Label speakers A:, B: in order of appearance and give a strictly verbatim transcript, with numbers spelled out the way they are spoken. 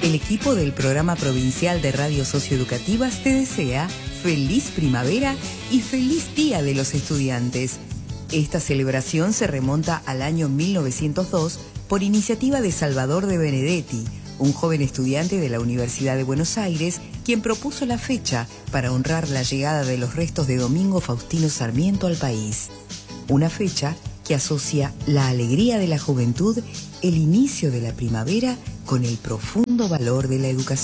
A: El equipo del Programa Provincial de Radio Socioeducativas te desea feliz primavera y feliz Día de los Estudiantes. Esta celebración se remonta al año mil novecientos dos por iniciativa de Salvador de Benedetti, un joven estudiante de la Universidad de Buenos Aires, quien propuso la fecha para honrar la llegada de los restos de Domingo Faustino Sarmiento al país. Una fecha que asocia la alegría de la juventud, el inicio de la primavera, con el profundo valor de la educación.